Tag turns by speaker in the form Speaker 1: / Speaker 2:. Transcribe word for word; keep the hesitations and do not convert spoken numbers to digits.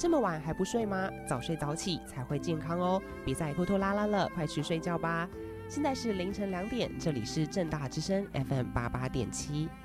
Speaker 1: 这么晚还不睡吗？早睡早起才会健康哦，别再拖拖拉拉了，快去睡觉吧。现在是凌晨两点，这里是政大之声 F M 八八点七。